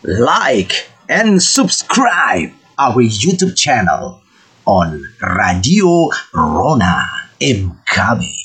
like and subscribe our YouTube channel on Radio Rona MKB.